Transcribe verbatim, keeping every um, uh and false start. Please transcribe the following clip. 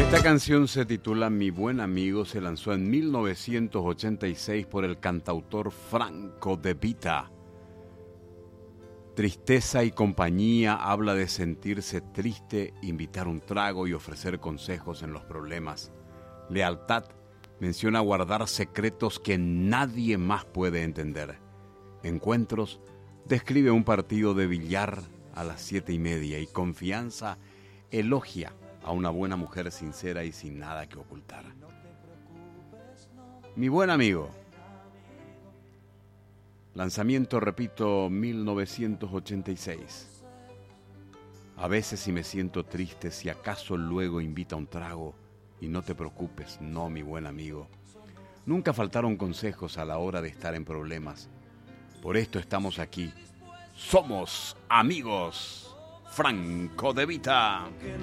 Esta canción se titula Mi buen amigo, se lanzó en mil novecientos ochenta y seis por el cantautor Franco De Vita. Tristeza y compañía habla de sentirse triste, invitar un trago y ofrecer consejos en los problemas. Lealtad menciona guardar secretos que nadie más puede entender. Encuentros describe un partido de billar a las siete y media y Confianza elogia a una buena mujer sincera y sin nada que ocultar. Mi buen amigo. Lanzamiento, repito, mil novecientos ochenta y seis. A veces si me siento triste, si acaso luego invita un trago, y no te preocupes, no, mi buen amigo. Nunca faltaron consejos a la hora de estar en problemas. Por esto estamos aquí. Somos amigos. Franco De Vita.